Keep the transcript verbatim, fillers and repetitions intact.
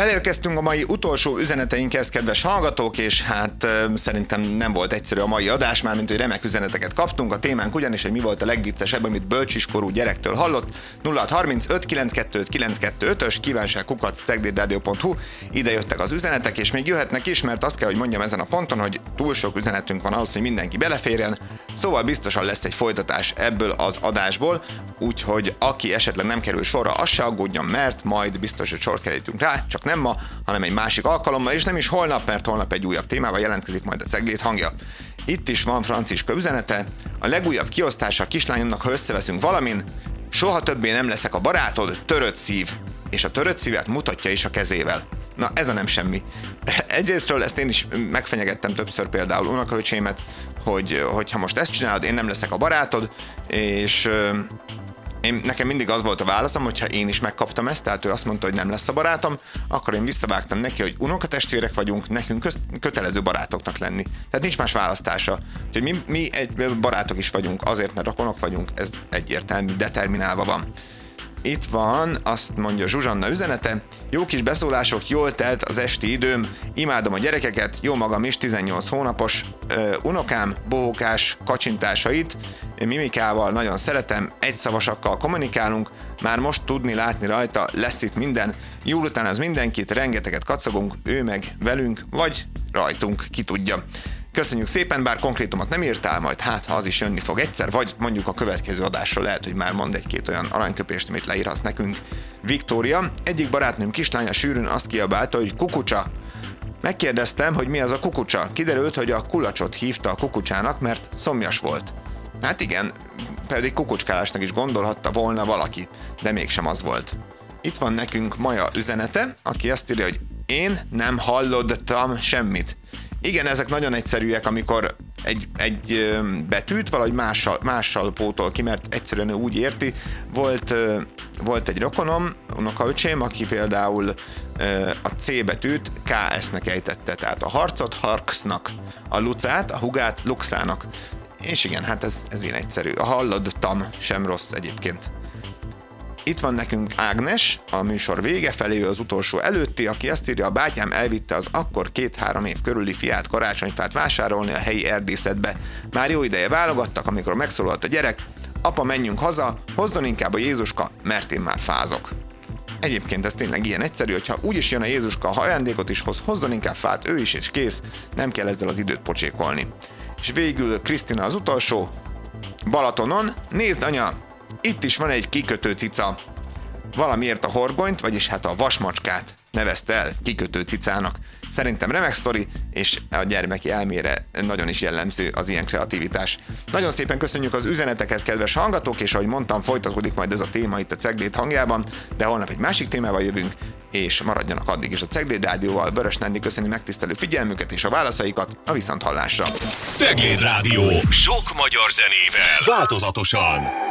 Elérkeztünk a mai utolsó üzeneteinkhez, kedves hallgatók, és hát uh, szerintem nem volt egyszerű a mai adás, már mint hogy remek üzeneteket kaptunk. A témánk ugyanis, hogy mi volt a legviccesebb, amit bölcsiskorú gyerektől hallott. nulla hat harmincöt kilencszázkettő kilencszázkettő-ös kívánság kukac ceglédradio pont hu. Ide jöttek az üzenetek, és még jöhetnek is, mert azt kell, hogy mondjam ezen a ponton, hogy túl sok üzenetünk van ahhoz, hogy mindenki beleférjen. Szóval biztosan lesz egy folytatás ebből az adásból, úgyhogy aki esetleg nem kerül sorra, az se aggódjon, mert majd biztos, hogy sor kerítünk rá, csak nem ma, hanem egy másik alkalommal, és nem is holnap, mert holnap egy újabb témával jelentkezik majd a Ceglét hangja. Itt is van Franciska üzenete. A legújabb kiosztása a kislányomnak, ha összeveszünk valamin, soha többé nem leszek a barátod, törött szív. És a törött szívet mutatja is a kezével. Na, ez a nem semmi. Egyrésztről ezt én is megfenyegettem többször, például unokaöcsémet, hogy hogyha most ezt csinálod, én nem leszek a barátod, és Én, nekem mindig az volt a válaszom, hogyha én is megkaptam ezt, tehát ő azt mondta, hogy nem lesz a barátom, akkor én visszavágtam neki, hogy unokatestvérek vagyunk, nekünk köz, kötelező barátoknak lenni. Tehát nincs más választása. Úgyhogy mi, mi egy barátok is vagyunk, azért, mert rokonok vagyunk, ez egyértelmű, determinálva van. Itt van, azt mondja Zsuzsanna üzenete, jó kis beszólások, jól telt az esti időm, imádom a gyerekeket, jó magam is, tizennyolc hónapos uh, unokám, bohókás kacsintásait, mimikával nagyon szeretem, egyszavasakkal kommunikálunk, már most tudni, látni rajta, lesz itt minden, jól után az mindenkit, rengeteget kacagunk, ő meg velünk, vagy rajtunk, ki tudja. Köszönjük szépen, bár konkrétumot nem írtál, majd hát, ha az is jönni fog egyszer, vagy mondjuk a következő adásra lehet, hogy már mond egy-két olyan aranyköpést, amit leírhatsz nekünk. Viktória, egyik barátnőm kislánya sűrűn azt kiabálta, hogy kukucsa. Megkérdeztem, hogy mi az a kukucsa. Kiderült, hogy a kulacsot hívta a kukucsának, mert szomjas volt. Hát igen, pedig kukucskálásnak is gondolhatta volna valaki, de mégsem az volt. Itt van nekünk Maja üzenete, aki azt írja, hogy én nem hallottam semmit. Igen, ezek nagyon egyszerűek, amikor egy, egy betűt valahogy mással, mással pótol ki, mert egyszerűen úgy érti. Volt, volt egy rokonom, unokaöcsém, aki például a C betűt ká es-nek ejtette, tehát a harcot harksznak, a lucát, a hugát luxának. És igen, hát ez, ez ilyen egyszerű. A hallottam sem rossz egyébként. Itt van nekünk Ágnes, a műsor vége felé, az utolsó előtti, aki azt írja, a bátyám elvitte az akkor két-három év körüli fiát karácsonyfát vásárolni a helyi erdészetbe. Már jó ideje válogattak, amikor megszólalt a gyerek, apa, menjünk haza, hozzon inkább a Jézuska, mert én már fázok. Egyébként ez tényleg ilyen egyszerű, hogyha úgyis jön a Jézuska, ha ajándékot is hoz, hozzon inkább fát ő is, és kész, nem kell ezzel az időt pocsékolni. És végül Krisztina az utolsó, Balatonon, nézd anya, itt is van egy kikötő cica. Valamiért a horgonyt, vagyis hát a vasmacskát nevezte el kikötő cicának. Szerintem remek sztori, és a gyermeki elmére nagyon is jellemző az ilyen kreativitás. Nagyon szépen köszönjük az üzeneteket, kedves hallgatók, és ahogy mondtam, folytatódik majd ez a téma itt a Ceglét hangjában, de holnap egy másik témával jövünk, és maradjanak addig is a Ceglét Rádióval. Vörös Nándi köszöni megtisztelő figyelmüket és a válaszaikat, a viszonthallásra. Ceglét Rádió, sok magyar zenével, változatosan.